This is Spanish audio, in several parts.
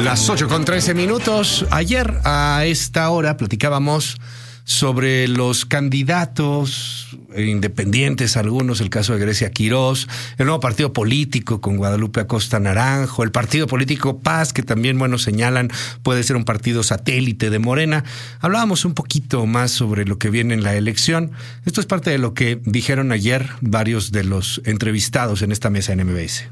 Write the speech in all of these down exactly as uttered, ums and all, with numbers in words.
Las ocho con trece minutos. Ayer a esta hora platicábamos sobre los candidatos independientes, algunos, el caso de Grecia Quirós, el nuevo partido político con Guadalupe Acosta Naranjo, el partido político Paz, que también, bueno, señalan puede ser un partido satélite de Morena. Hablábamos un poquito más sobre lo que viene en la elección. Esto es parte de lo que dijeron ayer varios de los entrevistados en esta mesa en M B S.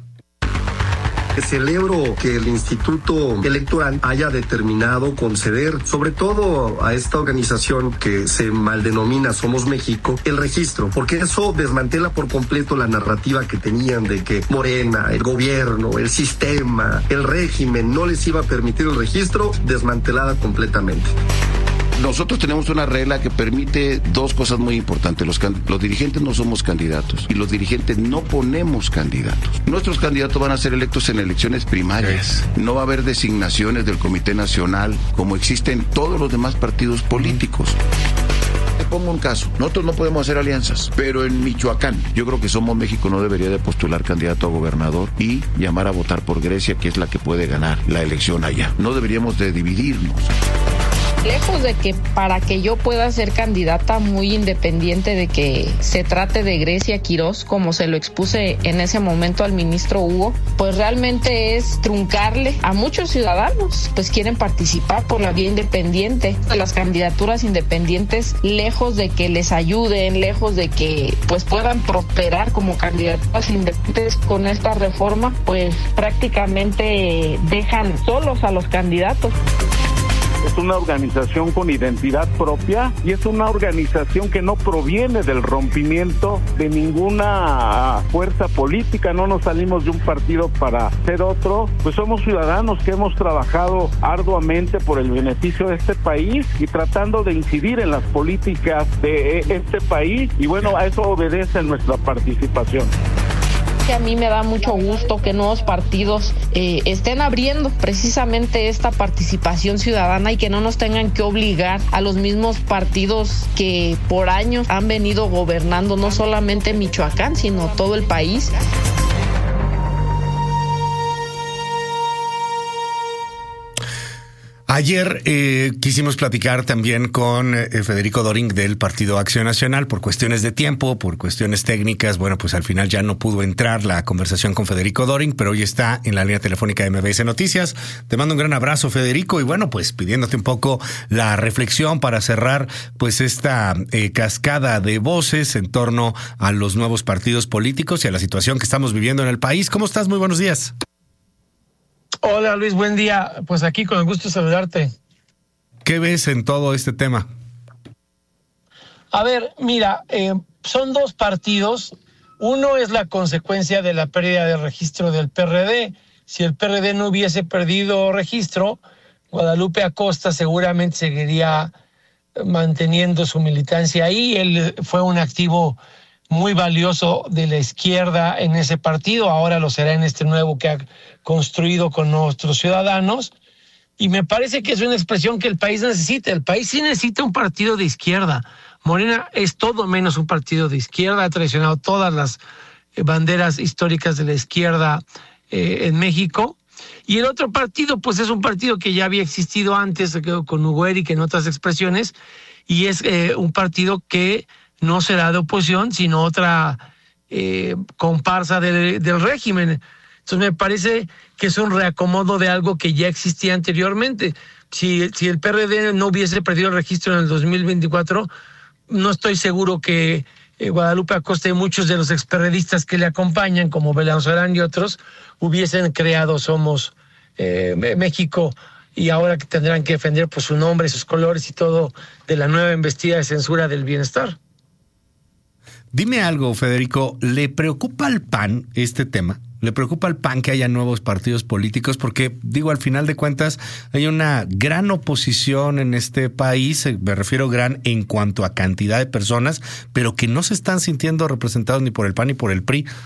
Celebro que el Instituto Electoral haya determinado conceder, sobre todo a esta organización que se maldenomina Somos México, el registro, porque eso desmantela por completo la narrativa que tenían de que Morena, el gobierno, el sistema, el régimen no les iba a permitir el registro, desmantelada completamente. Nosotros tenemos una regla que permite dos cosas muy importantes. Los, los dirigentes no somos candidatos y los dirigentes no ponemos candidatos. Nuestros candidatos van a ser electos en elecciones primarias. No va a haber designaciones del Comité Nacional como existen todos los demás partidos políticos. Te pongo un caso. Nosotros no podemos hacer alianzas, pero en Michoacán, yo creo que Somos México no debería de postular candidato a gobernador y llamar a votar por Grecia, que es la que puede ganar la elección allá. No deberíamos de dividirnos. Lejos de que para que yo pueda ser candidata muy independiente de que se trate de Grecia Quirós, como se lo expuse en ese momento al ministro Hugo, pues realmente es truncarle a muchos ciudadanos, pues quieren participar por la vía independiente. Las candidaturas independientes, lejos de que les ayuden, lejos de que pues puedan prosperar como candidaturas independientes con esta reforma, pues prácticamente dejan solos a los candidatos. Es una organización con identidad propia y es una organización que no proviene del rompimiento de ninguna fuerza política. No nos salimos de un partido para ser otro. Pues somos ciudadanos que hemos trabajado arduamente por el beneficio de este país y tratando de incidir en las políticas de este país. Y bueno, a eso obedece nuestra participación. A mí me da mucho gusto que nuevos partidos eh, estén abriendo precisamente esta participación ciudadana y que no nos tengan que obligar a los mismos partidos que por años han venido gobernando no solamente Michoacán, sino todo el país. Ayer eh, quisimos platicar también con eh, Federico Doring del Partido Acción Nacional. Por cuestiones de tiempo, por cuestiones técnicas, bueno, pues al final ya no pudo entrar la conversación con Federico Doring, pero hoy está en la línea telefónica de M B S Noticias. Te mando un gran abrazo, Federico, y bueno, pues pidiéndote un poco la reflexión para cerrar pues esta eh, cascada de voces en torno a los nuevos partidos políticos y a la situación que estamos viviendo en el país. ¿Cómo estás? Muy buenos días. Hola Luis, buen día. Pues aquí con el gusto de saludarte. ¿Qué ves en todo este tema? A ver, mira, eh, son dos partidos. Uno es la consecuencia de la pérdida de registro del P R D. Si el P R D no hubiese perdido registro, Guadalupe Acosta seguramente seguiría manteniendo su militancia ahí. Él fue un activo muy valioso de la izquierda en ese partido, ahora lo será en este nuevo que ha construido con nuestros ciudadanos, y me parece que es una expresión que el país necesita. El país sí necesita un partido de izquierda. Morena es todo menos un partido de izquierda, ha traicionado todas las banderas históricas de la izquierda eh, en México, y el otro partido pues es un partido que ya había existido antes con Hugo Eric en otras expresiones, y es eh, un partido que no será de oposición, sino otra eh, comparsa del, del régimen. Entonces me parece que es un reacomodo de algo que ya existía anteriormente. Si, si el P R D no hubiese perdido el registro en el dos mil veinticuatro, no estoy seguro que eh, Guadalupe Acosta y muchos de los experredistas que le acompañan, como Belanzarán y otros, hubiesen creado Somos eh, México, y ahora que tendrán que defender pues, su nombre, sus colores y todo de la nueva embestida de censura del bienestar. Dime algo, Federico, ¿le preocupa al P A N este tema? ¿Le preocupa al P A N que haya nuevos partidos políticos? Porque, digo, al final de cuentas hay una gran oposición en este país, me refiero gran en cuanto a cantidad de personas, pero que no se están sintiendo representados ni por el P A N ni por el P R I.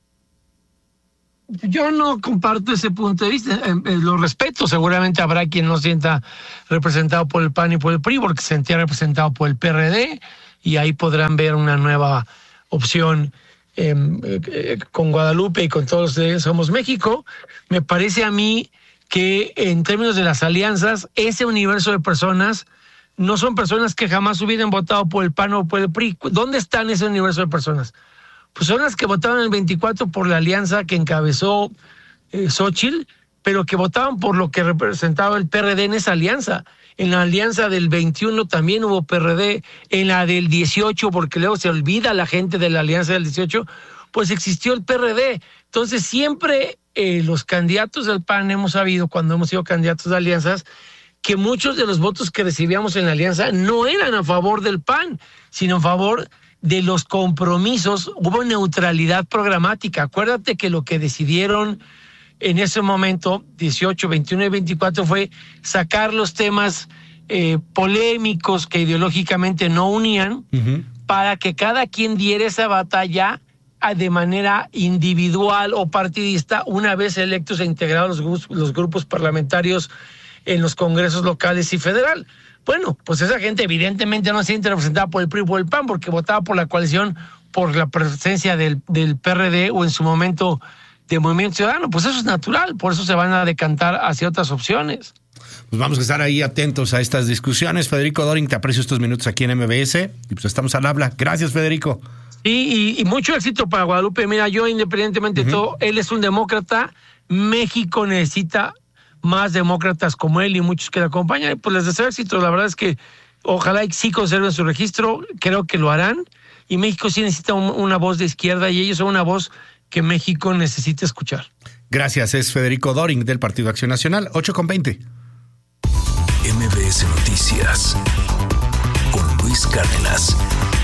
Yo no comparto ese punto de vista, eh, eh, lo respeto. Seguramente habrá quien no sienta representado por el P A N y por el P R I, porque se sentía representado por el P R D, y ahí podrán ver una nueva opción eh, eh, con Guadalupe y con todos los de Somos México. Me parece a mí que en términos de las alianzas, ese universo de personas no son personas que jamás hubieran votado por el P A N o por el P R I. ¿Dónde están ese universo de personas? Pues son las que votaron en el veinticuatro por la alianza que encabezó eh, Xóchitl, pero que votaban por lo que representaba el P R D en esa alianza. En la alianza del veintiuno también hubo P R D, en la del dieciocho, porque luego se olvida la gente de la alianza del dieciocho, pues existió el P R D. Entonces siempre eh, los candidatos del P A N hemos sabido, cuando hemos sido candidatos de alianzas, que muchos de los votos que recibíamos en la alianza no eran a favor del P A N, sino a favor de los compromisos. Hubo neutralidad programática. Acuérdate que lo que decidieron en ese momento, dieciocho, veintiuno y veinticuatro, fue sacar los temas eh, polémicos que ideológicamente no unían, uh-huh, para que cada quien diera esa batalla de manera individual o partidista una vez electos e integrados los, los grupos parlamentarios en los congresos locales y federal. Bueno, pues esa gente evidentemente no se siente representada por el P R I o por el P A N, porque votaba por la coalición, por la presencia del, del P R D o en su momento de Movimiento Ciudadano. Pues eso es natural, por eso se van a decantar hacia otras opciones. Pues vamos a estar ahí atentos a estas discusiones. Federico Doring, te aprecio estos minutos aquí en M B S y pues estamos al habla. Gracias, Federico. Sí, y, y mucho éxito para Guadalupe. Mira, yo independientemente uh-huh. de todo, él es un demócrata. México necesita más demócratas como él y muchos que le acompañan. Y pues les deseo éxito. La verdad es que ojalá y sí conserven su registro. Creo que lo harán. Y México sí necesita un, una voz de izquierda y ellos son una voz que México necesita escuchar. Gracias. Es Federico Doring del Partido Acción Nacional. ocho con veinte. M B S Noticias con Luis Cárdenas.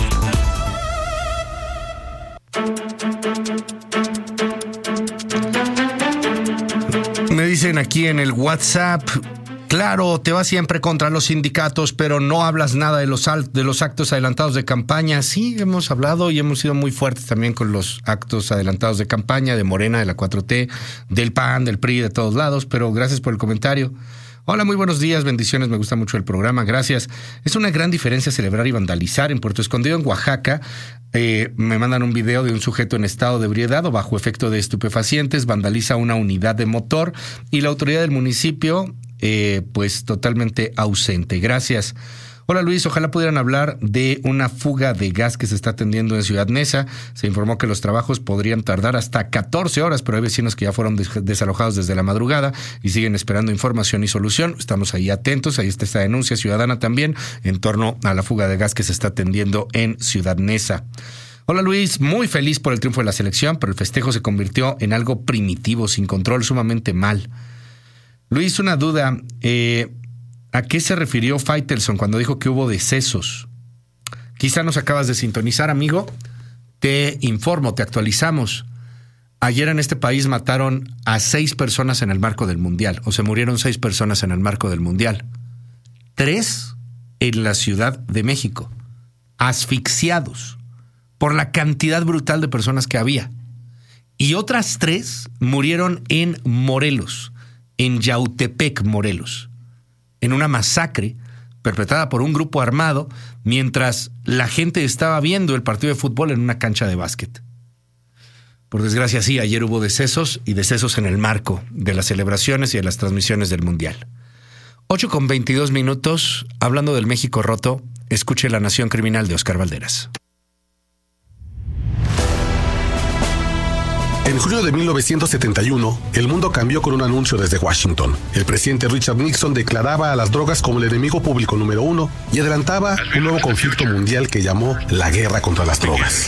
Me dicen aquí en el WhatsApp, claro, te vas siempre contra los sindicatos, pero no hablas nada de los, de los actos adelantados de campaña. Sí, hemos hablado y hemos sido muy fuertes también con los actos adelantados de campaña de Morena, de la cuatro T, del P A N, del P R I, de todos lados, pero gracias por el comentario. Hola, muy buenos días, bendiciones, me gusta mucho el programa, gracias. Es una gran diferencia celebrar y vandalizar. En Puerto Escondido, en Oaxaca, eh, me mandan un video de un sujeto en estado de ebriedad o bajo efecto de estupefacientes, vandaliza una unidad de motor y la autoridad del municipio, eh, pues totalmente ausente. Gracias. Hola Luis, ojalá pudieran hablar de una fuga de gas que se está atendiendo en Ciudad Neza. Se informó que los trabajos podrían tardar hasta catorce horas, pero hay vecinos que ya fueron des- desalojados desde la madrugada y siguen esperando información y solución. Estamos ahí atentos, ahí está esta denuncia ciudadana también en torno a la fuga de gas que se está atendiendo en Ciudad Neza. Hola Luis, muy feliz por el triunfo de la selección, pero el festejo se convirtió en algo primitivo, sin control, sumamente mal. Luis, una duda, eh... ¿a qué se refirió Faitelson cuando dijo que hubo decesos? Quizá nos acabas de sintonizar, amigo. Te informo, te actualizamos. Ayer en este país mataron a seis personas en el marco del Mundial, o se murieron seis personas en el marco del Mundial. Tres en la Ciudad de México, asfixiados por la cantidad brutal de personas que había. Y otras tres murieron en Morelos, en Yautepec, Morelos, en una masacre perpetrada por un grupo armado mientras la gente estaba viendo el partido de fútbol en una cancha de básquet. Por desgracia, sí, ayer hubo decesos y decesos en el marco de las celebraciones y de las transmisiones del Mundial. ocho con veintidós minutos, hablando del México roto, escuche La Nación Criminal de Oscar Valderas. En junio de mil novecientos setenta y uno, el mundo cambió con un anuncio desde Washington. El presidente Richard Nixon declaraba a las drogas como el enemigo público número uno y adelantaba un nuevo conflicto mundial que llamó la guerra contra las drogas.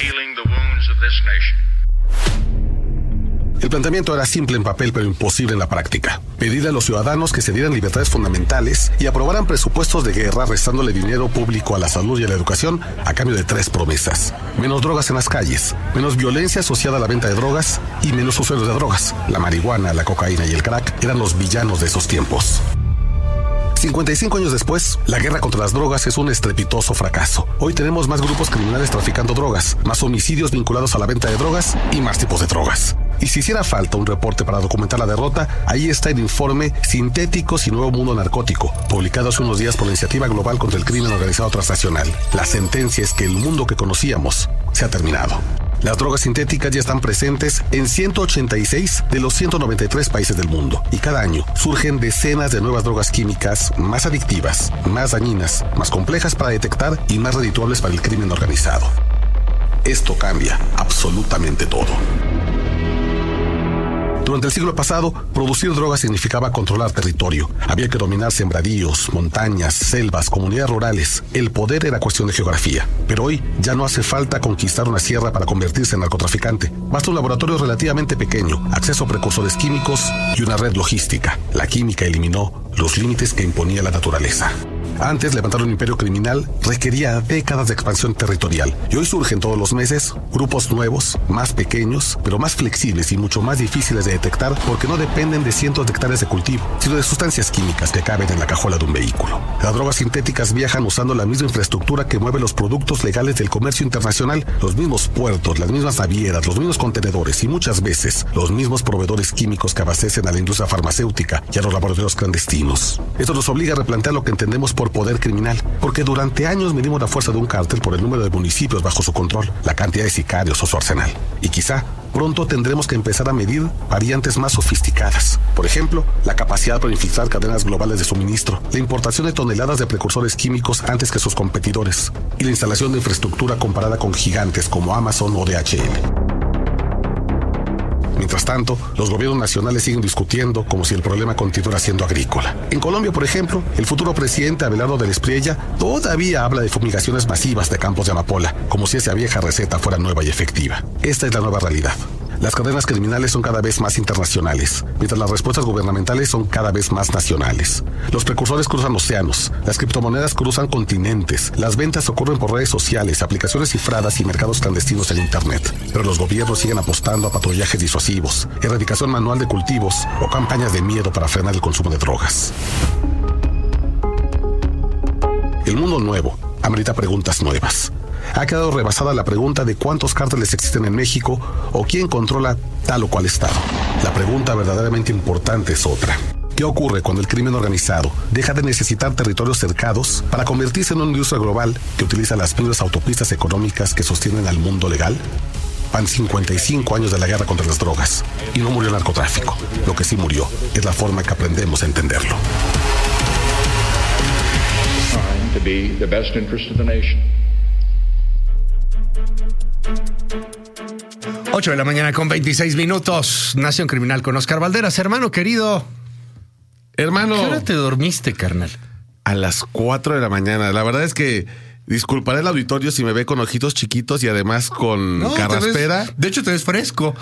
El planteamiento era simple en papel pero imposible en la práctica. Pedir a los ciudadanos que se dieran libertades fundamentales y aprobaran presupuestos de guerra restándole dinero público a la salud y a la educación a cambio de tres promesas. Menos drogas en las calles, menos violencia asociada a la venta de drogas y menos usuarios de drogas. La marihuana, la cocaína y el crack eran los villanos de esos tiempos. cincuenta y cinco años después, la guerra contra las drogas es un estrepitoso fracaso. Hoy tenemos más grupos criminales traficando drogas, más homicidios vinculados a la venta de drogas y más tipos de drogas. Y si hiciera falta un reporte para documentar la derrota, ahí está el informe Sintéticos y Nuevo Mundo Narcótico, publicado hace unos días por la Iniciativa Global contra el Crimen Organizado Transnacional. La sentencia es que el mundo que conocíamos se ha terminado. Las drogas sintéticas ya están presentes en ciento ochenta y seis de los ciento noventa y tres países del mundo y cada año surgen decenas de nuevas drogas químicas más adictivas, más dañinas, más complejas para detectar y más redituables para el crimen organizado. Esto cambia absolutamente todo. Durante el siglo pasado, producir drogas significaba controlar territorio. Había que dominar sembradíos, montañas, selvas, comunidades rurales. El poder era cuestión de geografía. Pero hoy ya no hace falta conquistar una sierra para convertirse en narcotraficante. Basta un laboratorio relativamente pequeño, acceso a precursores químicos y una red logística. La química eliminó los límites que imponía la naturaleza. Antes, levantar un imperio criminal requería décadas de expansión territorial. Y hoy surgen todos los meses grupos nuevos, más pequeños, pero más flexibles y mucho más difíciles de detectar porque no dependen de cientos de hectáreas de cultivo, sino de sustancias químicas que caben en la cajuela de un vehículo. Las drogas sintéticas viajan usando la misma infraestructura que mueve los productos legales del comercio internacional, los mismos puertos, las mismas navieras, los mismos contenedores y muchas veces los mismos proveedores químicos que abastecen a la industria farmacéutica y a los laboratorios clandestinos. Esto nos obliga a replantear lo que entendemos por poder criminal, porque durante años medimos la fuerza de un cártel por el número de municipios bajo su control, la cantidad de sicarios o su arsenal. Y quizá pronto tendremos que empezar a medir variantes más sofisticadas. Por ejemplo, la capacidad para infiltrar cadenas globales de suministro, la importación de toneladas de precursores químicos antes que sus competidores y la instalación de infraestructura comparada con gigantes como Amazon o D H L. Mientras tanto, los gobiernos nacionales siguen discutiendo como si el problema continuara siendo agrícola. En Colombia, por ejemplo, el futuro presidente Abelardo del Espriella todavía habla de fumigaciones masivas de campos de amapola, como si esa vieja receta fuera nueva y efectiva. Esta es la nueva realidad. Las cadenas criminales son cada vez más internacionales, mientras las respuestas gubernamentales son cada vez más nacionales. Los precursores cruzan océanos, las criptomonedas cruzan continentes, las ventas ocurren por redes sociales, aplicaciones cifradas y mercados clandestinos en Internet. Pero los gobiernos siguen apostando a patrullajes disuasivos, erradicación manual de cultivos o campañas de miedo para frenar el consumo de drogas. El mundo nuevo amerita preguntas nuevas. Ha quedado rebasada la pregunta de cuántos cárteles existen en México o quién controla tal o cual estado. La pregunta verdaderamente importante es otra. ¿Qué ocurre cuando el crimen organizado deja de necesitar territorios cercados para convertirse en una industria global que utiliza las mismas autopistas económicas que sostienen al mundo legal? Van cincuenta y cinco años de la guerra contra las drogas y no murió el narcotráfico. Lo que sí murió es la forma que aprendemos a entenderlo. To be the best interest of the nation. ocho de la mañana con veintiséis minutos. Nación Criminal con Oscar Valderas. Hermano querido. Hermano. ¿A qué hora te dormiste, carnal? A las cuatro de la mañana. La verdad es que disculparé el auditorio si me ve con ojitos chiquitos y además con no, carraspera. Ves, de hecho, te ves fresco.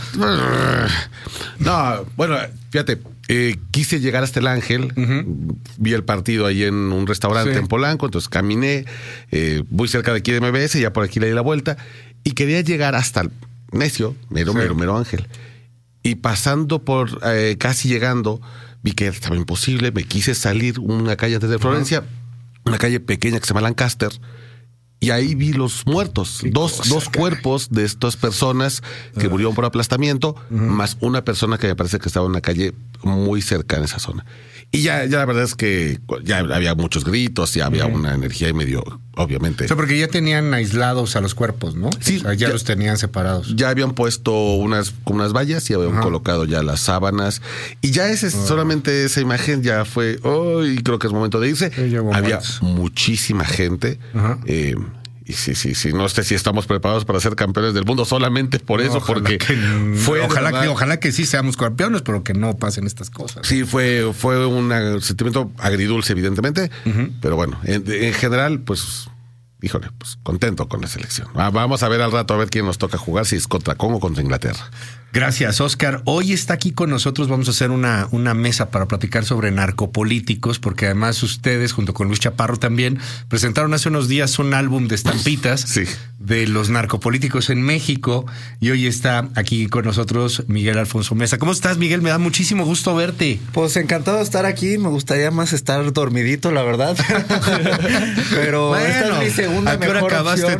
No, bueno, fíjate. Eh, quise llegar hasta el Ángel, uh-huh. Vi el partido ahí en un restaurante sí. en Polanco, entonces caminé, eh, muy cerca de aquí de M B S, ya por aquí le di la vuelta, y quería llegar hasta el Necio, mero, sí. mero, mero Ángel. Y pasando por, eh, casi llegando, vi que estaba imposible, me quise salir una calle antes de Florencia, uh-huh. una calle pequeña que se llama Lancaster, y ahí vi los muertos, dos, cosa, dos cuerpos de estas personas que uh. murieron por aplastamiento, uh-huh. más una persona que me parece que estaba en una calle muy cerca en esa zona. Y ya, ya la verdad es que ya había muchos gritos, ya había uh-huh. una energía y medio, obviamente. O sea, porque ya tenían aislados a los cuerpos, ¿no? Sí. O sea, ya, ya los tenían separados. Ya habían puesto unas, unas vallas y habían uh-huh. colocado ya las sábanas. Y ya ese, uh-huh. solamente esa imagen ya fue, oh, y creo que es momento de irse. Sí, había más. muchísima gente. Uh-huh. Eh, Y sí, sí, sí, no sé si estamos preparados para ser campeones del mundo solamente por eso, ojalá porque que, fue ojalá que, ojalá que sí seamos campeones, pero que no pasen estas cosas. Sí, fue, fue un sentimiento agridulce, evidentemente, uh-huh. pero bueno, en, en general, pues, híjole, pues contento con la selección. Vamos a ver al rato a ver quién nos toca jugar, si es contra Congo o contra Inglaterra. Gracias, Oscar. Hoy está aquí con nosotros. Vamos a hacer una, una mesa para platicar sobre narcopolíticos, porque además ustedes, junto con Luis Chaparro también, presentaron hace unos días un álbum de estampitas sí. de los narcopolíticos en México. Y hoy está aquí con nosotros Miguel Alfonso Mesa. ¿Cómo estás, Miguel? Me da muchísimo gusto verte. Pues encantado de estar aquí. Me gustaría más estar dormidito, la verdad. Pero bueno, esta es mi segunda ¿a qué hora mejor acabaste opción. tú?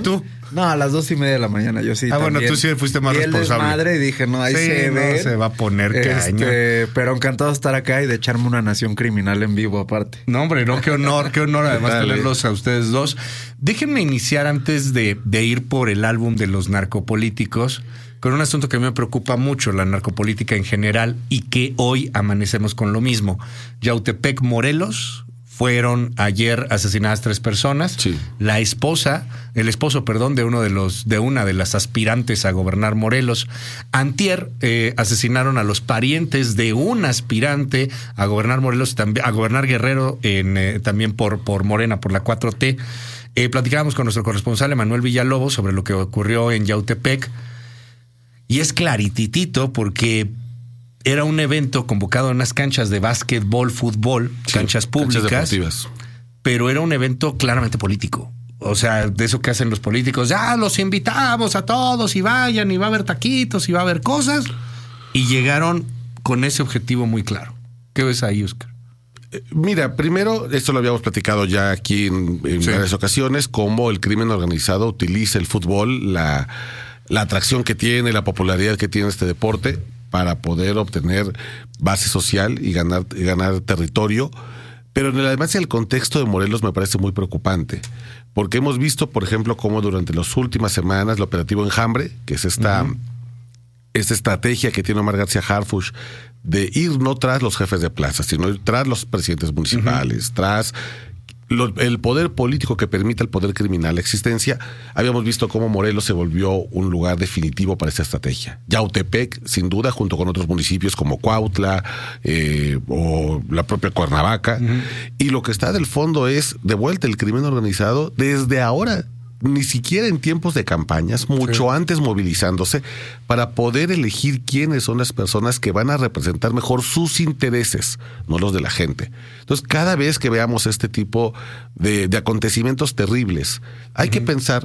No, a las dos y media de la mañana, yo sí. Ah, también. bueno, tú sí fuiste más y responsable. El desmadre y dije, no, ahí sí, se no, ve. se va a poner este, caña. Pero encantado de estar acá y de echarme una nación criminal en vivo aparte. No, hombre, no, qué honor, qué honor además Dale. tenerlos a ustedes dos. Déjenme iniciar antes de, de ir por el álbum de los narcopolíticos con un asunto que me preocupa mucho, la narcopolítica en general, y que hoy amanecemos con lo mismo. Yautepec, Morelos, fueron ayer asesinadas tres personas. Sí. La esposa, el esposo, perdón, de uno de los, de una de las aspirantes a gobernar Morelos. Antier eh, asesinaron a los parientes de un aspirante a gobernar Morelos, también a gobernar Guerrero, en, eh, también por, por Morena, por la cuatro T. Eh, platicábamos con nuestro corresponsal Emanuel Villalobos sobre lo que ocurrió en Yautepec. Y es clarititito porque era un evento convocado en unas canchas de básquetbol, fútbol, Sí, canchas públicas, canchas deportivas. pero era un evento claramente político. O sea, de eso que hacen los políticos, ya los invitamos a todos y vayan y va a haber taquitos y va a haber cosas. Y llegaron con ese objetivo muy claro. ¿Qué ves ahí, Oscar? Mira, primero, esto lo habíamos platicado ya aquí en, en Sí. varias ocasiones, cómo el crimen organizado utiliza el fútbol, la, la atracción que tiene, la popularidad que tiene este deporte para poder obtener base social y ganar, y ganar territorio. Pero además el contexto de Morelos me parece muy preocupante, porque hemos visto, por ejemplo, cómo durante las últimas semanas el operativo Enjambre, que es esta, uh-huh. esta estrategia que tiene Omar García Harfuch de ir no tras los jefes de plaza, sino ir tras los presidentes municipales, uh-huh. tras lo, el poder político que permite al poder criminal la existencia. Habíamos visto cómo Morelos se volvió un lugar definitivo para esta estrategia. Yautepec, sin duda, junto con otros municipios como Cuautla eh, o la propia Cuernavaca. Uh-huh. Y lo que está del fondo es, de vuelta, el crimen organizado desde ahora, ni siquiera en tiempos de campañas, mucho sí. antes movilizándose para poder elegir quiénes son las personas que van a representar mejor sus intereses, no los de la gente. Entonces, cada vez que veamos este tipo de, de acontecimientos terribles, hay uh-huh. que pensar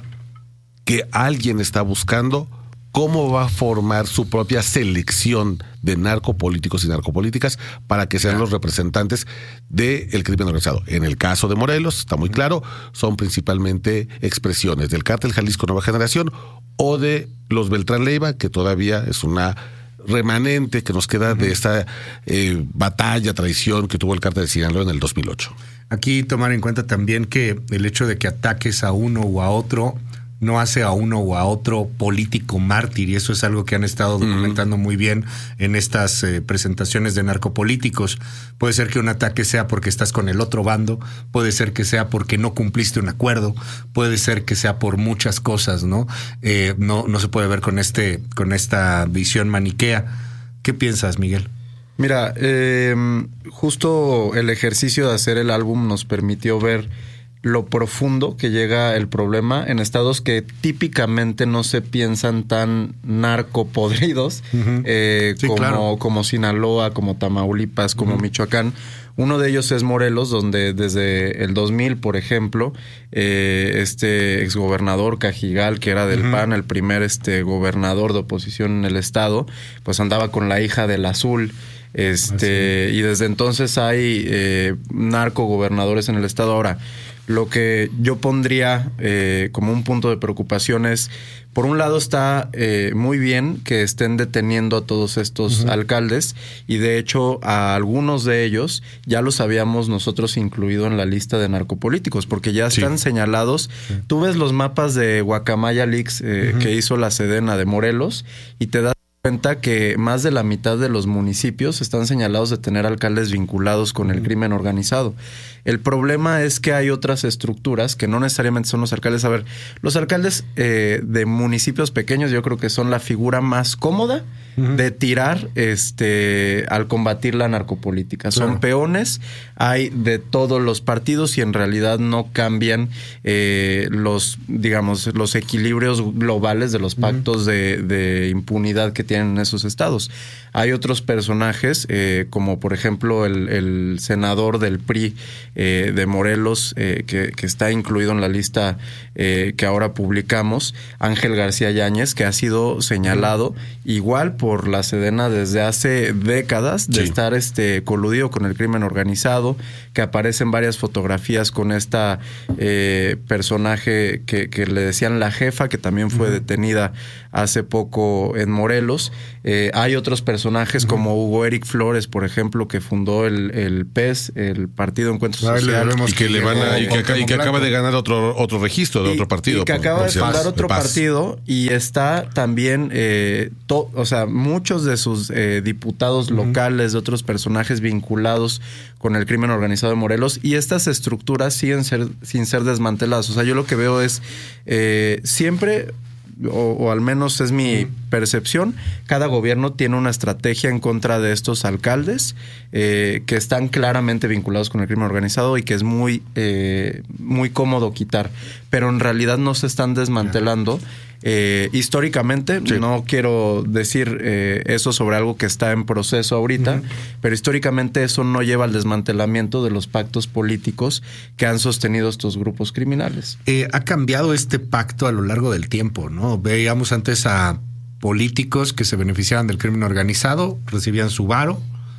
que alguien está buscando cómo va a formar su propia selección de narcopolíticos y narcopolíticas para que sean los representantes del crimen organizado. En el caso de Morelos, está muy claro, son principalmente expresiones del Cártel Jalisco Nueva Generación o de los Beltrán Leiva, que todavía es una remanente que nos queda uh-huh. de esta eh, batalla, traición que tuvo el Cártel de Sinaloa en el dos mil ocho. Aquí tomar en cuenta también que el hecho de que ataques a uno o a otro no hace a uno o a otro político mártir, y eso es algo que han estado documentando uh-huh. muy bien en estas eh, presentaciones de narcopolíticos. Puede ser que un ataque sea porque estás con el otro bando, puede ser que sea porque no cumpliste un acuerdo, puede ser que sea por muchas cosas, ¿no? Eh, no, no se puede ver con este, con esta visión maniquea. ¿Qué piensas, Miguel? Mira, eh, justo el ejercicio de hacer el álbum nos permitió ver lo profundo que llega el problema en estados que típicamente no se piensan tan narcopodridos, uh-huh. eh, sí, como, claro. como Sinaloa, como Tamaulipas, como uh-huh. Michoacán. Uno de ellos es Morelos, donde desde el dos mil, por ejemplo, eh, este exgobernador Cajigal, que era del uh-huh. P A N, el primer este gobernador de oposición en el estado, pues andaba con la hija del Azul. Este, Así. Y desde entonces hay eh, narcogobernadores en el estado. Ahora, lo que yo pondría eh, como un punto de preocupación es, por un lado está eh, muy bien que estén deteniendo a todos estos uh-huh. alcaldes, y de hecho a algunos de ellos ya los habíamos nosotros incluido en la lista de narcopolíticos, porque ya están sí. señalados. Sí. Tú ves los mapas de Guacamaya Leaks eh, uh-huh. que hizo la Sedena de Morelos y te das cuenta que más de la mitad de los municipios están señalados de tener alcaldes vinculados con el crimen organizado. El problema es que hay otras estructuras que no necesariamente son los alcaldes. A ver, los alcaldes eh, de municipios pequeños yo creo que son la figura más cómoda uh-huh. de tirar este al combatir la narcopolítica. Claro. Son peones, hay de todos los partidos y en realidad no cambian eh, los, digamos, los equilibrios globales de los pactos uh-huh. de, de impunidad que tiene tienen en esos estados. Hay otros personajes, eh, como por ejemplo el, el senador del P R I eh, de Morelos, eh, que, que está incluido en la lista eh, que ahora publicamos, Ángel García Yáñez, que ha sido señalado mm. igual por la Sedena desde hace décadas de sí. estar este coludido con el crimen organizado, que aparecen varias fotografías con esta eh, personaje que, que le decían la jefa, que también fue uh-huh. detenida hace poco en Morelos. Eh, hay otros personajes uh-huh. como Hugo Eric Flores, por ejemplo, que fundó el, el P E S, el Partido Encuentro Social. Y que, le van a, y que, acá, y que acaba de ganar otro, otro registro de y, otro partido. Y que por, acaba por de fundar Paz, otro partido y está también, eh, to, o sea, muchos de sus eh, diputados uh-huh. locales, de otros personajes vinculados con el crimen organizado de Morelos, y estas estructuras siguen ser, sin ser desmanteladas. O sea, yo lo que veo es eh, siempre, o, o al menos es mi percepción, cada gobierno tiene una estrategia en contra de estos alcaldes eh, que están claramente vinculados con el crimen organizado y que es muy, eh, muy cómodo quitar, pero en realidad no se están desmantelando. Eh, históricamente, sí. no quiero decir eh, eso sobre algo que está en proceso ahorita, uh-huh. pero históricamente eso no lleva al desmantelamiento de los pactos políticos que han sostenido estos grupos criminales. Eh, ha cambiado este pacto a lo largo del tiempo, ¿no? Veíamos antes a políticos que se beneficiaban del crimen organizado, recibían su varo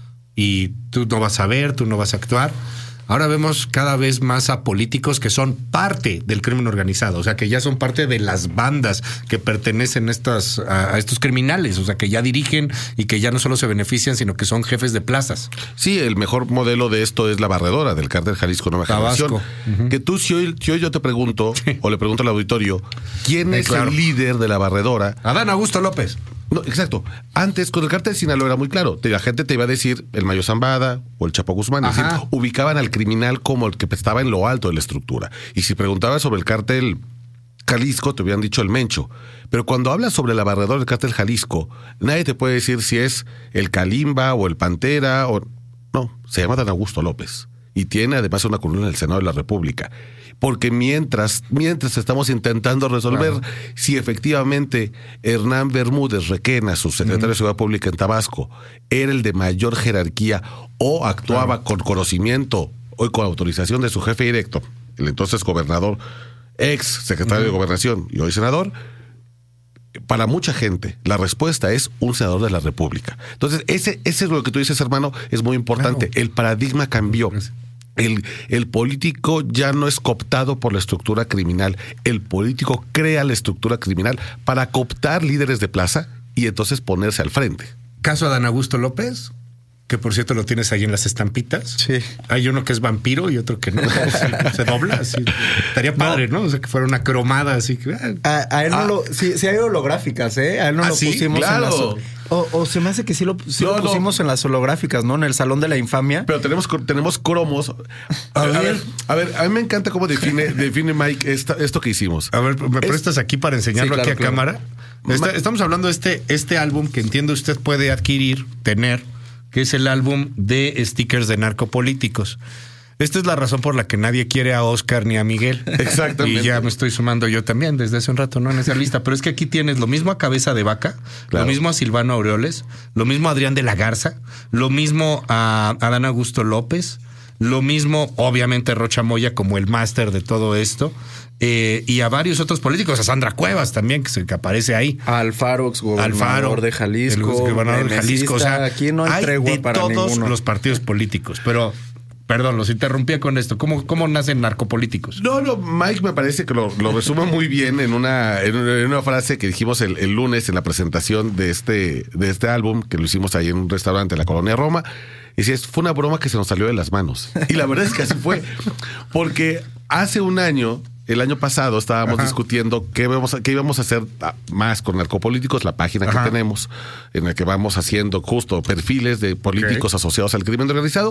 y tú no vas a ver, tú no vas a actuar. Ahora vemos cada vez más a políticos que son parte del crimen organizado, o sea, que ya son parte de las bandas que pertenecen a, estas, a, a estos criminales, o sea, que ya dirigen y que ya no solo se benefician, sino que son jefes de plazas. Sí, el mejor modelo de esto es la Barredora del Cártel Jalisco Nueva Generación. Uh-huh. Que tú, si hoy, si hoy yo te pregunto, sí. o le pregunto al auditorio, ¿quién es eh, claro. el líder de la Barredora? Adán Augusto López. No, exacto. Antes, con el Cártel de Sinaloa era muy claro. La gente te iba a decir el Mayo Zambada o el Chapo Guzmán. Es decir, ubicaban al criminal como el que estaba en lo alto de la estructura. Y si preguntabas sobre el Cártel Jalisco, te hubieran dicho el Mencho. Pero cuando hablas sobre la Barredora del Cártel Jalisco, nadie te puede decir si es el Kalimba o el Pantera o... No, se llama Dan Augusto López. Y tiene además una columna en el Senado de la República. Porque mientras, mientras estamos intentando resolver claro. si efectivamente Hernán Bermúdez Requena, su secretario mm. de Seguridad Pública en Tabasco, era el de mayor jerarquía o actuaba claro. con conocimiento o con autorización de su jefe directo, el entonces gobernador, ex secretario mm. de Gobernación y hoy senador, para mucha gente la respuesta es un senador de la República. Entonces, ese, ese es lo que tú dices, hermano, es muy importante. Claro. El paradigma cambió. El, el político ya no es cooptado por la estructura criminal. El político crea la estructura criminal para cooptar líderes de plaza y entonces ponerse al frente. Caso Adán Augusto López, que por cierto lo tienes ahí en las estampitas. Sí. Hay uno que es vampiro y otro que no. Se dobla así. Estaría padre, ¿no? ¿no? O sea, que fuera una cromada así. A, a él no ah. lo... Sí, sí hay holográficas, ¿eh? A él no ¿Ah, lo sí? pusimos claro. en las... O, o se me hace que sí lo, sí no, lo pusimos no. en las holográficas, ¿no? En el Salón de la Infamia. Pero tenemos, tenemos cromos. A, a, ver, ver, a ver, a mí me encanta cómo define, define Mike esta, esto que hicimos. A ver, ¿me es, prestas aquí para enseñarlo sí, claro, aquí a claro. cámara? Está, estamos hablando de este, este álbum que entiendo usted puede adquirir, tener, que es el álbum de stickers de narcopolíticos. Esta es la razón por la que nadie quiere a Oscar ni a Miguel. Exactamente. Y ya me estoy sumando yo también desde hace un rato, ¿no? En esa lista. Pero es que aquí tienes lo mismo a Cabeza de Vaca, claro. lo mismo a Silvano Aureoles, lo mismo a Adrián de la Garza, lo mismo a Adán Augusto López, lo mismo, obviamente, Rocha Moya como el máster de todo esto. Eh, y a varios otros políticos, a Sandra Cuevas también, que, se, que aparece ahí. A Alfaro, exgobernador Alfaro, de Jalisco. El gobernador de Jalisco. O sea, aquí no hay, hay tregua de para todos ninguno. Los partidos políticos, pero... Perdón, los interrumpía con esto. ¿Cómo, cómo nacen narcopolíticos? No, no, Mike me parece que lo, lo resume muy bien en una, en una frase que dijimos el, el lunes en la presentación de este, de este álbum, que lo hicimos ahí en un restaurante en la Colonia Roma. Y si es, fue una broma que se nos salió de las manos. Y la verdad es que así fue. Porque hace un año, el año pasado, estábamos Ajá. discutiendo qué, vamos a, qué íbamos a hacer más con narcopolíticos, la página Ajá. que tenemos, en la que vamos haciendo justo perfiles de políticos okay. asociados al crimen organizado.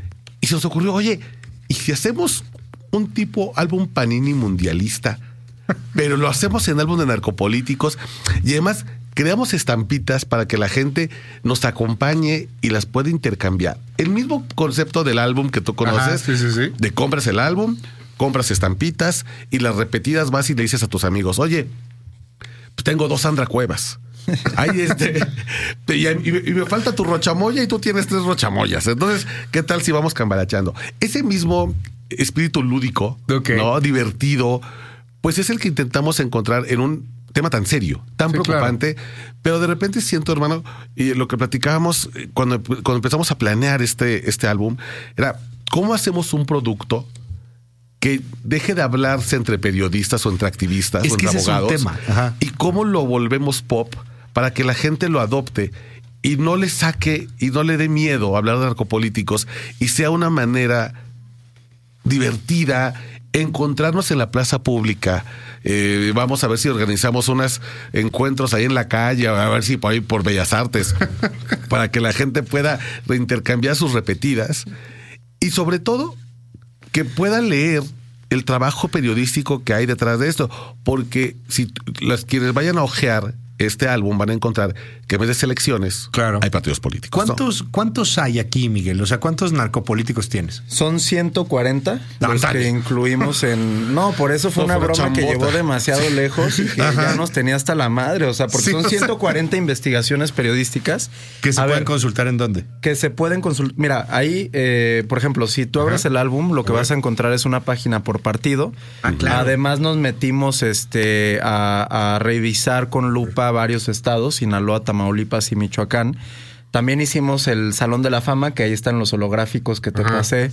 Y se nos ocurrió, oye, ¿y si hacemos un tipo álbum Panini mundialista? Pero lo hacemos en álbum de narcopolíticos y además creamos estampitas para que la gente nos acompañe y las pueda intercambiar. El mismo concepto del álbum que tú conoces, Ajá, sí, sí, sí. de compras el álbum, compras estampitas y las repetidas vas y le dices a tus amigos, oye, pues tengo dos Sandra Cuevas. Hay este. Y, y me falta tu rochamoya y tú tienes tres rochamoyas. Entonces, ¿qué tal si vamos cambarachando? Ese mismo espíritu lúdico, okay. ¿no? Divertido, pues es el que intentamos encontrar en un tema tan serio, tan sí, preocupante, claro. Pero de repente siento, hermano, y lo que platicábamos cuando, cuando empezamos a planear este, este álbum, era cómo hacemos un producto que deje de hablarse entre periodistas o entre activistas es o que entre ese abogados. Es un tema. Ajá. Y cómo lo volvemos pop para que la gente lo adopte y no le saque y no le dé miedo hablar de narcopolíticos y sea una manera divertida, encontrarnos en la plaza pública. Eh, vamos a ver si organizamos unos encuentros ahí en la calle, a ver si por ahí por Bellas Artes, para que la gente pueda reintercambiar sus repetidas y sobre todo que pueda leer el trabajo periodístico que hay detrás de esto, porque si las quienes vayan a ojear este álbum van a encontrar que en vez de selecciones, claro, hay partidos políticos. ¿Cuántos, ¿no? ¿Cuántos hay aquí, Miguel? O sea, ¿cuántos narcopolíticos tienes? Son ciento cuarenta no, los dale. que incluimos en... No, por eso fue no, una broma chambota. Que llevó demasiado lejos y que Ajá. ya nos tenía hasta la madre. O sea, porque sí, son ciento cuarenta sea... investigaciones periodísticas. ¿Que se a pueden ver, consultar en dónde? Que se pueden consultar... Mira, ahí, eh, por ejemplo, si tú abres Ajá. el álbum, lo que Ajá. vas a encontrar es una página por partido. Ah, claro. Además, nos metimos este a, a revisar con lupa varios estados, Sinaloa, Tamaulipas y Michoacán. También hicimos el Salón de la Fama, que ahí están los holográficos que te Ajá. pasé.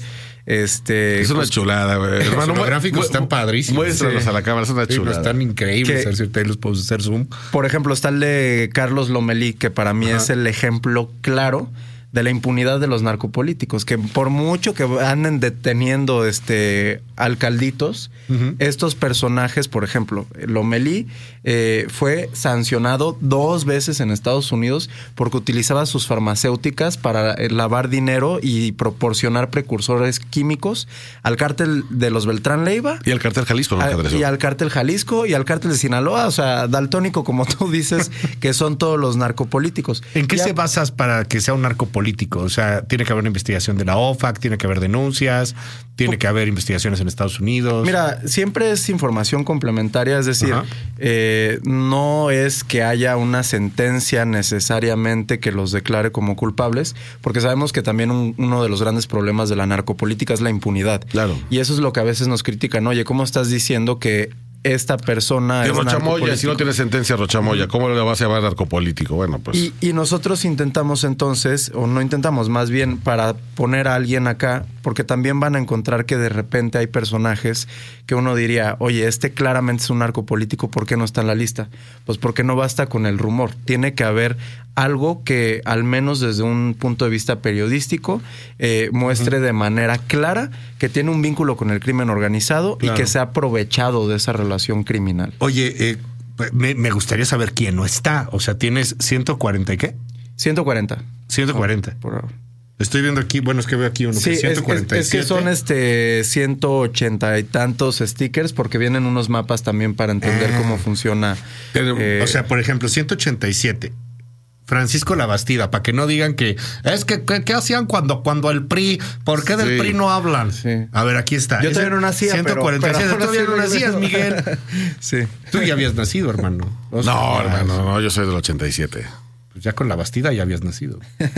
Este, es una pues, chulada, güey. Los holográficos están padrísimos. Muéstralos sí. a la cámara, es una chulada. Sí, están increíbles. A ver si ustedes los puedo hacer zoom. Por ejemplo, está el de Carlos Lomelí, que para mí Ajá. es el ejemplo claro de la impunidad de los narcopolíticos, que por mucho que anden deteniendo este alcalditos, uh-huh. estos personajes, por ejemplo, Lomelí eh, fue sancionado dos veces en Estados Unidos porque utilizaba sus farmacéuticas para lavar dinero y proporcionar precursores químicos al cártel de los Beltrán Leiva. Y al cártel Jalisco. A, no y al cártel Jalisco y al cártel de Sinaloa, o sea, daltónico, como tú dices, que son todos los narcopolíticos. ¿En qué ya, se basas para que sea un narcopolítico? O sea, tiene que haber una investigación de la O F A C, tiene que haber denuncias, tiene que haber investigaciones en Estados Unidos. Mira, siempre es información complementaria, es decir, eh, no es que haya una sentencia necesariamente que los declare como culpables, porque sabemos que también un, uno de los grandes problemas de la narcopolítica es la impunidad. Claro. Y eso es lo que a veces nos critican. Oye, ¿cómo estás diciendo que esta persona es Rochamoya, si no tiene sentencia Rochamoya, ¿cómo le vas a llamar narcopolítico? Bueno, pues... Y, y nosotros intentamos entonces, o no intentamos, más bien para poner a alguien acá, porque también van a encontrar que de repente hay personajes que uno diría, oye, este claramente es un narcopolítico, ¿por qué no está en la lista? Pues porque no basta con el rumor, tiene que haber algo que al menos desde un punto de vista periodístico eh, muestre uh-huh. de manera clara que tiene un vínculo con el crimen organizado claro. y que se ha aprovechado de esa relación criminal. Oye, eh, me, me gustaría saber quién no está. O sea, ¿tienes ciento cuarenta y qué? ciento cuarenta. ciento cuarenta. Oh, por ahora. Estoy viendo aquí, bueno, es que veo aquí uno sí, que ciento cuarenta y siete. Es, es, es que son este ciento ochenta y tantos stickers porque vienen unos mapas también para entender ah. cómo funciona. Pero, eh, o sea, por ejemplo, ciento ochenta y siete. Francisco Labastida, para que no digan que es que ¿qué, qué hacían cuando, cuando el P R I? ¿Por qué del sí. P R I no hablan? Sí. A ver, aquí está. Yo todavía no nacía, ciento cuarenta y siete. Pero, pero todavía no nacías, Miguel. Sí. Tú ya habías nacido, hermano. O sea, no, hermano, no, yo soy del ochenta y siete. Pues ya con Labastida ya habías nacido.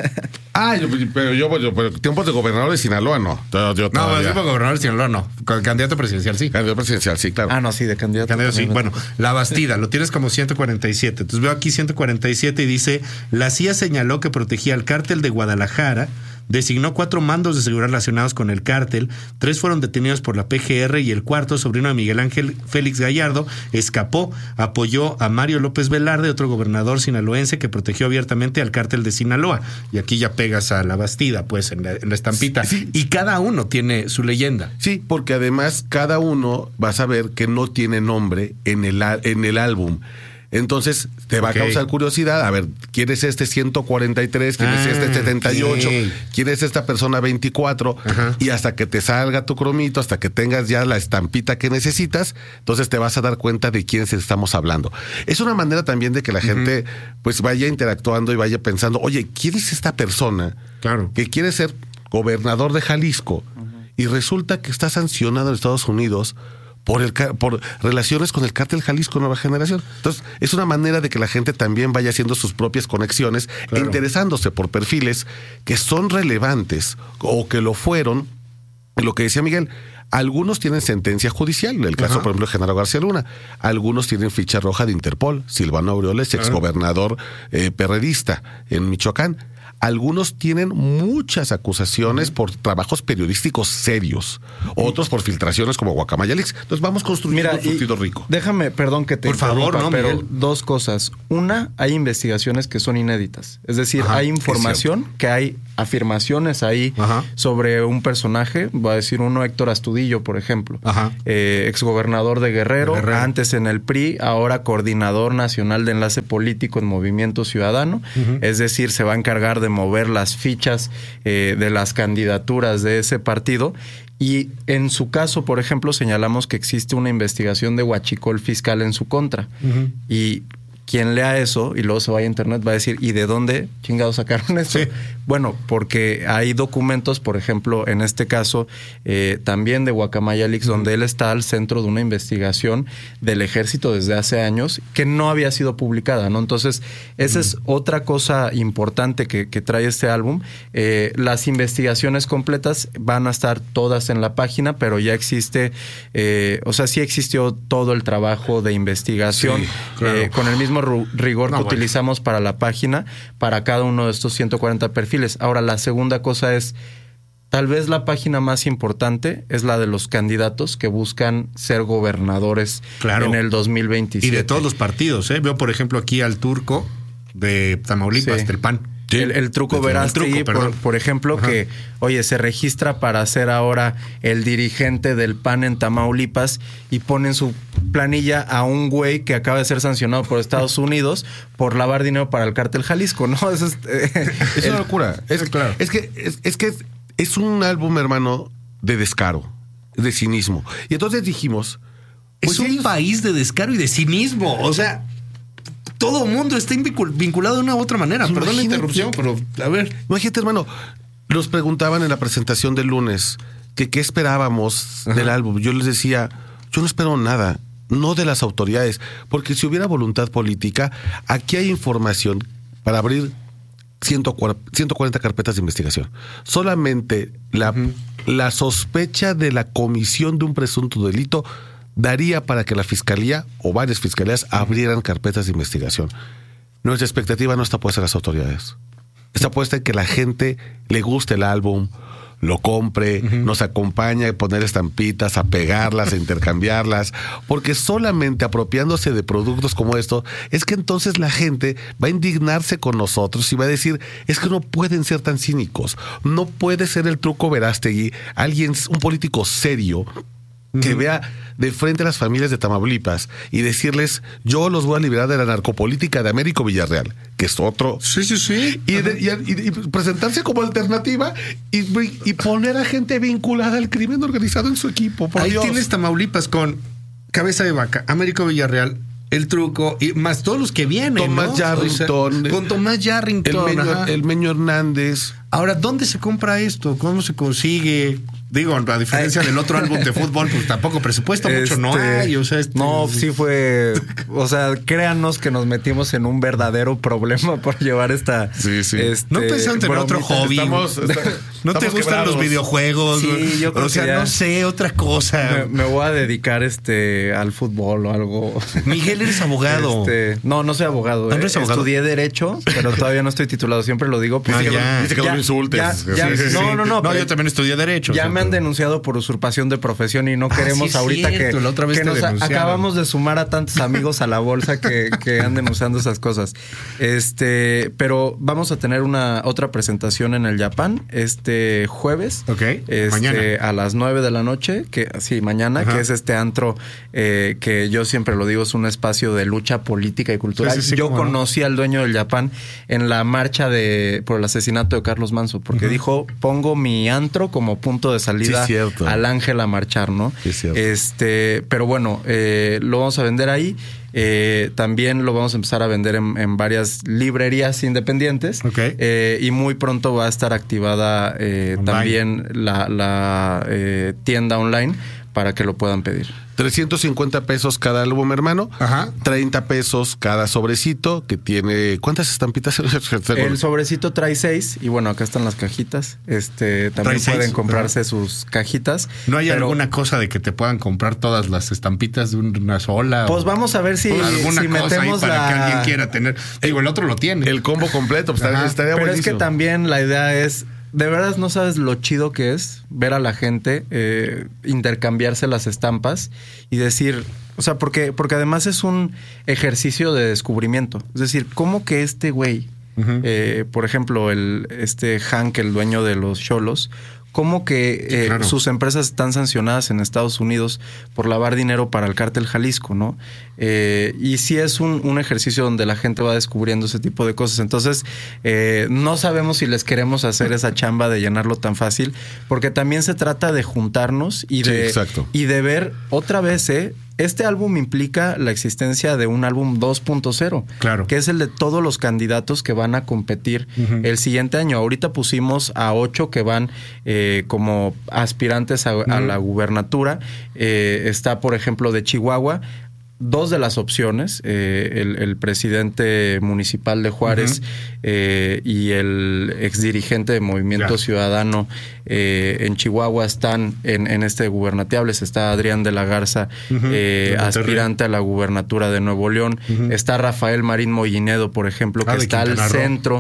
ah, yo, pero yo, yo pero tiempos de gobernador de Sinaloa no. Yo, yo no, tiempos de gobernador de Sinaloa no. Candidato presidencial sí. Candidato presidencial sí, claro. Ah, no, sí, de candidato. Candidato sí. Bueno, Labastida, lo tienes como ciento cuarenta y siete. Entonces veo aquí ciento cuarenta y siete y dice, la C I A señaló que protegía al cártel de Guadalajara, designó cuatro mandos de seguridad relacionados con el cártel, tres fueron detenidos por la P G R y el cuarto, sobrino de Miguel Ángel Félix Gallardo, escapó, apoyó a Mario López Velarde, otro gobernador sinaloense que protegió abiertamente al cártel de Sinaloa. Y aquí ya pegas a Labastida, pues, en la, en la estampita. Sí. Y cada uno tiene su leyenda. Sí, porque además cada uno vas a ver que no tiene nombre en el, en el álbum. Entonces te va okay. a causar curiosidad. A ver, ¿quién es este ciento cuarenta y tres? ¿Quién ah, es este setenta y ocho? Okay. ¿Quién es esta persona veinticuatro? Ajá. Y hasta que te salga tu cromito, hasta que tengas ya la estampita que necesitas, entonces te vas a dar cuenta de quiénes estamos hablando. Es una manera también de que la uh-huh. gente pues vaya interactuando y vaya pensando, oye, ¿quién es esta persona claro. que quiere ser gobernador de Jalisco uh-huh. y resulta que está sancionado en Estados Unidos por el por relaciones con el Cártel Jalisco Nueva Generación. Entonces, es una manera de que la gente también vaya haciendo sus propias conexiones, claro, e interesándose por perfiles que son relevantes o que lo fueron. Lo que decía Miguel, algunos tienen sentencia judicial, el caso, Ajá. por ejemplo, de Genaro García Luna. Algunos tienen ficha roja de Interpol. Silvano Aureoles, exgobernador eh, perredista en Michoacán. Algunos tienen muchas acusaciones por trabajos periodísticos serios, otros por filtraciones como Guacamaya Leaks. Entonces vamos construyendo Mira, un surtido rico. Déjame, perdón que te Por favor, no, pero Miguel. Dos cosas. Una, hay investigacionas que son inéditas. Es decir, Ajá, hay información, que hay afirmaciones ahí Ajá. sobre un personaje. Voy a decir uno, Héctor Astudillo, por ejemplo. Ajá. Eh, exgobernador de Guerrero, de Guerrero, antes en el P R I, ahora coordinador nacional de enlace político en Movimiento Ciudadano. Uh-huh. Es decir, se va a encargar de mover las fichas eh, de las candidaturas de ese partido. Y en su caso, por ejemplo, señalamos que existe una investigación de huachicol fiscal en su contra. Uh-huh. Y quien lea eso y luego se vaya a internet va a decir, ¿y de dónde chingados sacaron eso? Sí. Bueno, porque hay documentos, por ejemplo, en este caso, eh, también de Guacamaya Leaks, uh-huh. donde él está al centro de una investigación del ejército desde hace años que no había sido publicada, ¿no? Entonces, esa uh-huh. es otra cosa importante que, que trae este álbum. Eh, las investigaciones completas van a estar todas en la página, pero ya existe, eh, o sea, sí existió todo el trabajo de investigación, sí, claro. eh, con el mismo rigor no, que bueno. utilizamos para la página, para cada uno de estos ciento cuarenta perfiles. Ahora, la segunda cosa es, tal vez la página más importante es la de los candidatos que buscan ser gobernadores claro. en el dos mil veintisiete. Y de todos los partidos, ¿eh? Veo, por ejemplo, aquí al Turco de Tamaulipas, sí. del P A N. Sí. El, el Truco Verástegui, por, por ejemplo, Ajá. que, oye, se registra para ser ahora el dirigente del P A N en Tamaulipas y pone en su planilla a un güey que acaba de ser sancionado por Estados Unidos por lavar dinero para el Cártel Jalisco, ¿no? Eso es, eh, es el, una locura. Es, claro. es que, es, es que es, es un álbum, hermano, de descaro, de cinismo. Y entonces dijimos... Pues es un ellos... país de descaro y de cinismo. O sea... Todo el mundo está vinculado de una u otra manera. Imagínate, perdón la interrupción, pero a ver. Imagínate, hermano, nos preguntaban en la presentación del lunes que qué esperábamos Ajá. del álbum. Yo les decía, yo no espero nada, no de las autoridades, porque si hubiera voluntad política, aquí hay información para abrir ciento cuarenta carpetas de investigación. Solamente la, uh-huh. la sospecha de la comisión de un presunto delito daría para que la fiscalía o varias fiscalías abrieran carpetas de investigación. Nuestra expectativa no está puesta en las autoridades. Está puesta en que la gente le guste el álbum, lo compre, uh-huh. nos acompañe a poner estampitas, a pegarlas, a intercambiarlas, porque solamente apropiándose de productos como esto, es que entonces la gente va a indignarse con nosotros y va a decir, es que no pueden ser tan cínicos, no puede ser el Truco Verástegui, alguien, un político serio, que uh-huh. vea de frente a las familias de Tamaulipas y decirles, yo los voy a liberar de la narcopolítica de Américo Villarreal, que es otro. Sí, sí, sí. Y, de, y, y, y presentarse como alternativa y, y poner a gente vinculada al crimen organizado en su equipo. Por Ahí Dios. tienes Tamaulipas con Cabeza de Vaca, Américo Villarreal, El Truco y más todos los que vienen. Tomás ¿no? Yarrington. O sea, con Tomás Yarrington. El Meño, el Meño Hernández. Ahora, ¿dónde se compra esto? ¿Cómo se consigue? Digo, a diferencia Ay. del otro álbum de fútbol, pues tampoco presupuesto este, mucho no hay. O sea, este, no, sí fue... O sea, créanos que nos metimos en un verdadero problema por llevar esta... Sí, sí. Este, no pensando en otro hobby. Estamos, está, ¿No te gustan quebrados. los videojuegos? Sí, yo creo O sea, que ya no sé, otra cosa. Me, me voy a dedicar este al fútbol o algo. Miguel, eres abogado. Este, no, no soy abogado. ¿No eh. eres abogado? Estudié Derecho, pero todavía no estoy titulado. Siempre lo digo. Pues, ah, dice, ya, que, dice que ya, no me insultes. Ya, ya, sí, sí, no, no, no. No, yo también estudié Derecho. Ya o sea, me han pero... denunciado por usurpación de profesión y no queremos ah, sí, ahorita cierto, que, la otra vez que te nos denunciaron. Acabamos de sumar a tantos amigos a la bolsa que, que anden usando esas cosas. Este, pero vamos a tener una otra presentación en el Japan este jueves. Ok. Este, mañana. A las nueve de la noche, que sí, mañana, Ajá. que es este antro eh, que yo siempre lo digo, es un espacio de lucha política y cultural. Sí, sí, sí, yo conocí no. al dueño del Japan en la marcha de por el asesinato de Carlos Manso, porque uh-huh. dijo, pongo mi antro como punto de salida sí, al ángel a marchar, ¿no? Sí, cierto. Este, pero bueno, eh, lo vamos a vender ahí. Eh, también lo vamos a empezar a vender en, en varias librerías independientes. Okay. Eh, y muy pronto va a estar activada eh, también la, la eh, tienda online para que lo puedan pedir. trescientos cincuenta pesos cada álbum, hermano. Ajá. treinta pesos cada sobrecito, que tiene... ¿Cuántas estampitas? El sobrecito trae seis, y bueno, acá están las cajitas. Este, también Trae pueden seis, comprarse ¿verdad? sus cajitas. ¿No hay pero, alguna cosa de que te puedan comprar todas las estampitas de una sola? Pues o, vamos a ver si, alguna si cosa metemos ahí para la... que alguien quiera tener. Digo, el otro lo tiene. El combo completo, pues estaría, estaría Pero buenísimo. es que también la idea es... De verdad no sabes lo chido que es ver a la gente eh, intercambiarse las estampas y decir, o sea, porque, porque además es un ejercicio de descubrimiento. Es decir, ¿cómo que este güey, uh-huh. eh, por ejemplo, el este Hank, el dueño de los Xolos, cómo que eh, claro. sus empresas están sancionadas en Estados Unidos por lavar dinero para el cártel Jalisco, ¿no? Eh, y sí es un, un ejercicio donde la gente va descubriendo ese tipo de cosas. Entonces, eh, no sabemos si les queremos hacer esa chamba de llenarlo tan fácil, porque también se trata de juntarnos y de, sí, exacto. y de ver otra vez, ¿eh? Este álbum implica la existencia de un álbum dos punto cero, claro. que es el de todos los candidatos que van a competir uh-huh. el siguiente año. Ahorita pusimos a ocho que van eh, como aspirantes a, uh-huh. a la gubernatura. Eh, está, por ejemplo, de Chihuahua. Dos de las opciones, eh, el, el presidente municipal de Juárez uh-huh. eh, y el exdirigente de Movimiento yeah. Ciudadano eh, en Chihuahua están en, en este gubernateables. Está Adrián de la Garza, uh-huh. eh, aspirante a la gubernatura de Nuevo León. Uh-huh. Está Rafael Marín Mollinedo, por ejemplo, que ah, está al centro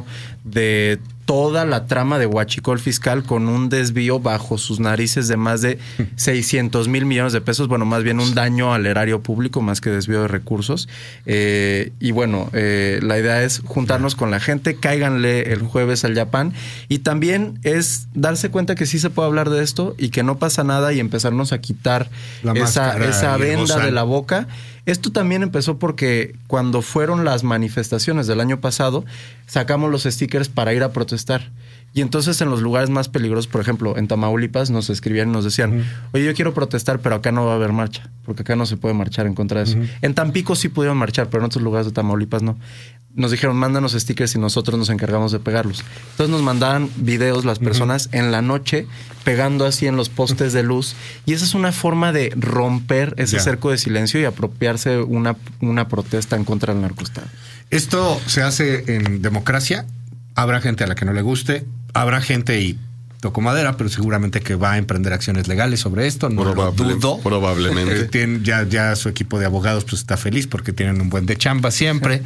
de toda la trama de huachicol fiscal con un desvío bajo sus narices de más de seiscientos mil millones de pesos. Bueno, más bien un daño al erario público más que desvío de recursos. Eh, y bueno, eh, la idea es juntarnos con la gente, cáiganle el jueves al Yapán, y también es darse cuenta que sí se puede hablar de esto y que no pasa nada y empezarnos a quitar la esa, esa venda de la boca. Esto también empezó porque cuando fueron las manifestaciones del año pasado, sacamos los stickers para ir a protestar. Y entonces en los lugares más peligrosos, por ejemplo, en Tamaulipas, nos escribían y nos decían, uh-huh. oye, yo quiero protestar, pero acá no va a haber marcha, porque acá no se puede marchar en contra de eso. Uh-huh. En Tampico sí pudieron marchar, pero en otros lugares de Tamaulipas no. Nos dijeron, mándanos stickers y nosotros nos encargamos de pegarlos. Entonces nos mandaban videos las personas uh-huh. en la noche pegando así en los postes de luz. Y esa es una forma de romper ese yeah. cerco de silencio y apropiarse una, una protesta en contra del narcoestado. Esto se hace en democracia. Habrá gente a la que no le guste. Habrá gente, y toco madera, pero seguramente que va a emprender acciones legales sobre esto. No Probable, lo dudo. Probablemente. Eh, tienen, ya, ya su equipo de abogados pues está feliz porque tienen un buen de chamba siempre.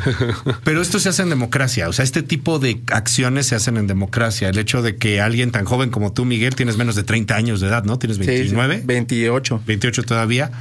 Pero esto se hace en democracia. O sea, este tipo de acciones se hacen en democracia. El hecho de que alguien tan joven como tú, Miguel, tienes menos de treinta años de edad, ¿no? ¿Tienes veintinueve? Sí, sí. veintiocho. veintiocho todavía.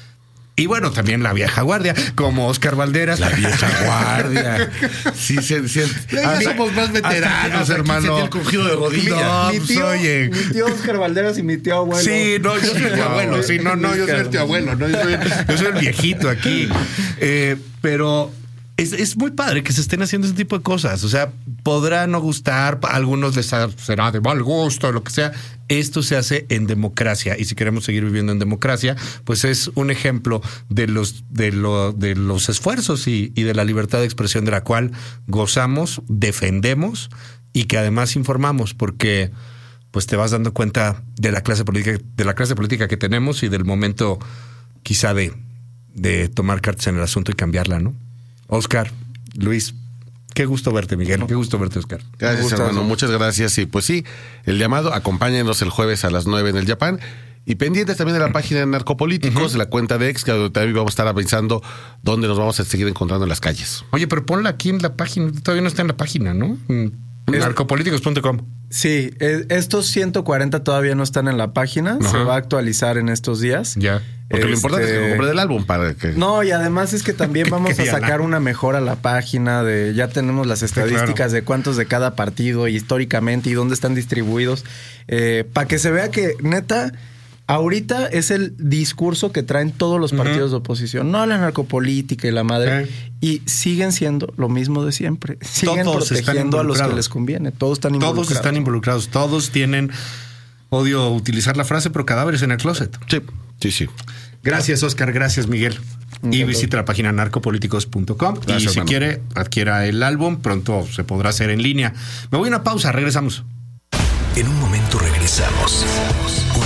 Y bueno, también la vieja guardia, como Oscar Valderas. La vieja guardia. Sí, se, se, ya ah, somos más veteranos, hasta, hasta hermano. El cogido de rodilla. No, mi, tío, oye. mi tío Oscar Valderas y mi tío abuelo. Sí, no, yo soy el tío abuelo. Sí, no, no, yo soy el tío abuelo. No, yo, soy, yo soy el viejito aquí. Eh, pero es, es muy padre que se estén haciendo ese tipo de cosas. O sea, podrá no gustar, a algunos les será de mal gusto, lo que sea. Esto se hace en democracia, y si queremos seguir viviendo en democracia, pues es un ejemplo de los, de lo, de los esfuerzos y, y de la libertad de expresión de la cual gozamos, defendemos y que además informamos, porque pues te vas dando cuenta de la clase política, de la clase política que tenemos y del momento quizá de, de tomar cartas en el asunto y cambiarla, ¿no? Oscar, Luis, qué gusto verte, Miguel. Qué gusto verte, Oscar. Gracias, hermano. Muchas gracias. Y pues sí, el llamado, acompáñenos el jueves a las nueve en el Yapán. Y pendientes también de la página de Narcopolíticos, uh-huh. la cuenta de X, que también vamos a estar avisando dónde nos vamos a seguir encontrando en las calles. Oye, pero ponla aquí en la página. Todavía no está en la página, ¿no? Narcopolíticos punto com. Sí, estos ciento cuarenta todavía no están en la página. Uh-huh. Se va a actualizar en estos días. Ya. Porque este... lo importante es que compre del álbum para que... No, y además es que también vamos a sacar una mejora a la página de... Ya tenemos las estadísticas sí, claro. de cuántos de cada partido históricamente y dónde están distribuidos. Eh, para que se vea que, neta, ahorita es el discurso que traen todos los partidos uh-huh. de oposición. No la narcopolítica y la madre. Uh-huh. Y siguen siendo lo mismo de siempre. Siguen todos protegiendo a los que les conviene. Todos están involucrados. Todos están involucrados. Todos tienen... Odio utilizar la frase, pero cadáveres en el closet. Sí, sí, sí. Gracias, Oscar. Gracias, Miguel. Y visita la página narcopolíticos punto com. Y si hermano. quiere, adquiera el álbum. Pronto se podrá hacer en línea. Me voy a una pausa. Regresamos. En un momento regresamos. Continúa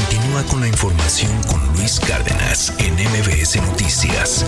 con la información con Luis Cárdenas en M B S Noticias.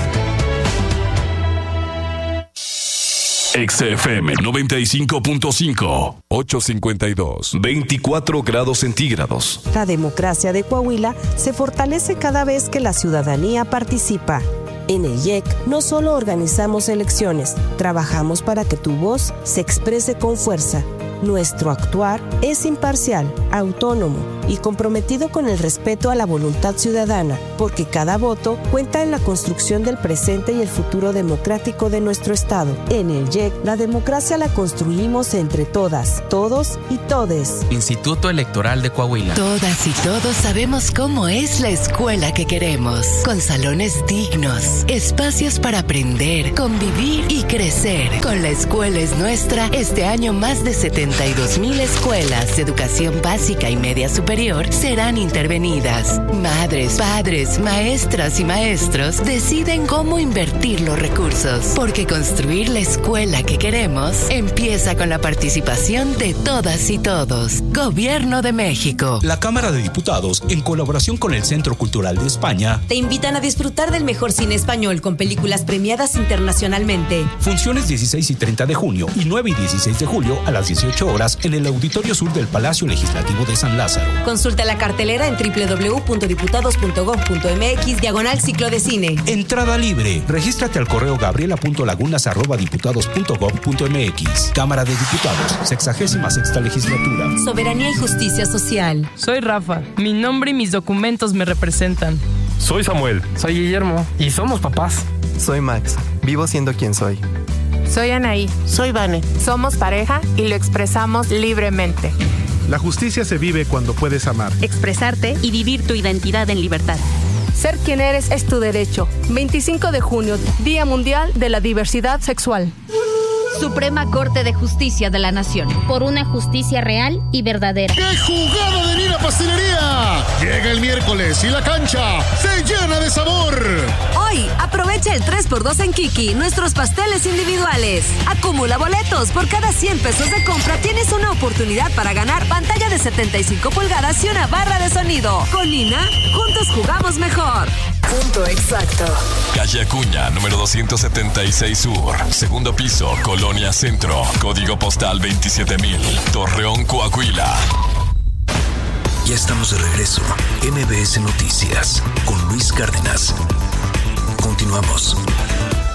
X F M noventa y cinco punto cinco, ocho cincuenta y dos, veinticuatro grados centígrados. La democracia de Coahuila se fortalece cada vez que la ciudadanía participa. En el I E C no solo organizamos elecciones, trabajamos para que tu voz se exprese con fuerza. Nuestro actuar es imparcial, autónomo y comprometido con el respeto a la voluntad ciudadana, porque cada voto cuenta en la construcción del presente y el futuro democrático de nuestro Estado. En el I E C, la democracia la construimos entre todas, todos y todes. Instituto Electoral de Coahuila. Todas y todos sabemos cómo es la escuela que queremos, con salones dignos, espacios para aprender, convivir y crecer. Con La Escuela es Nuestra, este año más de setenta y dos mil escuelas de educación básica y media superior serán intervenidas. Madres, padres, maestras y maestros deciden cómo invertir los recursos, porque construir la escuela que queremos empieza con la participación de todas y todos. Gobierno de México. La Cámara de Diputados, en colaboración con el Centro Cultural de España, te invitan a disfrutar del mejor cine español con películas premiadas internacionalmente. Funciones dieciséis y treinta de junio y nueve y dieciséis de julio a las dieciocho horas en el Auditorio Sur del Palacio Legislativo de San Lázaro. Consulta la cartelera en doble u doble u doble u punto diputados punto gob punto m x diagonal ciclo de cine. Entrada libre. Regístrate al correo gabriela punto lagunas arroba diputados punto gob punto m x. Cámara de Diputados, sexagésima sexta legislatura. Soberanía y justicia social. Soy Rafa. Mi nombre y mis documentos me representan. Soy Samuel. Soy Guillermo. Y somos papás. Soy Max. Vivo siendo quien soy. Soy Anaí. Soy Vane. Somos pareja y lo expresamos libremente. La justicia se vive cuando puedes amar, expresarte y vivir tu identidad en libertad. Ser quien eres es tu derecho. veinticinco de junio, Día Mundial de la Diversidad Sexual. Suprema Corte de Justicia de la Nación. Por una justicia real y verdadera. ¡Qué jugada de Nina Pastelería! Llega el miércoles y la cancha se llena de sabor. Hoy, aprovecha el tres por dos en Kiki, nuestros pasteles individuales. Acumula boletos. Por cada cien pesos de compra tienes una oportunidad para ganar pantalla de setenta y cinco pulgadas y una barra de sonido. Con Nina, juntos jugamos mejor. Punto exacto. Calle Acuña, número doscientos setenta y seis Sur. Segundo piso, Colonia Centro. Código postal veintisiete mil. Torreón, Coahuila. Ya estamos de regreso. M B S Noticias con Luis Cárdenas. Continuamos.